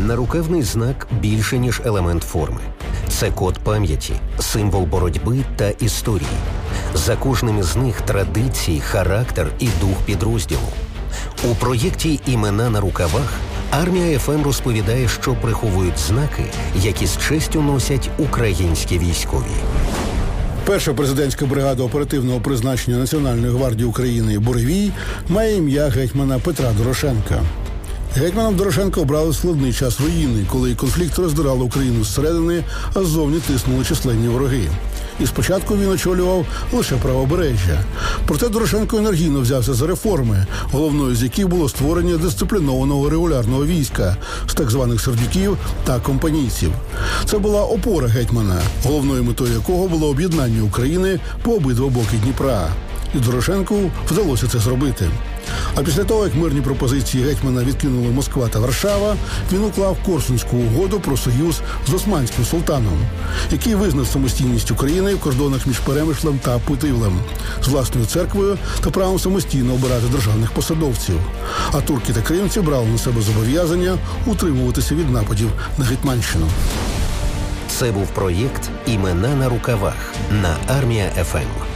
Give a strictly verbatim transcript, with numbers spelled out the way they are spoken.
Нарукавний знак більше, ніж елемент форми. Це код пам'яті, символ боротьби та історії. За кожним із них традиції, характер і дух підрозділу. У проєкті «Імена на рукавах» Армія еф ем розповідає, що приховують знаки, які з честю носять українські військові. Перша президентська бригада оперативного призначення Національної гвардії України «Буревій» має ім'я гетьмана Петра Дорошенка. Гетьманом Дорошенка обрали в складний час руїни, коли конфлікт роздирав Україну зсередини, а ззовні тиснули численні вороги. І спочатку він очолював лише правобережжя. Проте Дорошенко енергійно взявся за реформи, головною з яких було створення дисциплінованого регулярного війська з так званих сердюків та компанійців. Це була опора гетьмана, головною метою якого було об'єднання України по обидва боки Дніпра. І Дорошенку вдалося це зробити. А після того, як мирні пропозиції гетьмана відкинули Москва та Варшава, він уклав Корсунську угоду про союз з Османським султаном, який визнав самостійність України в кордонах між Перемишлем та Путивлем, з власною церквою та правом самостійно обирати державних посадовців. А турки та кримці брали на себе зобов'язання утримуватися від нападів на Гетьманщину. Це був проєкт «Імена на рукавах» на Армія еф ем.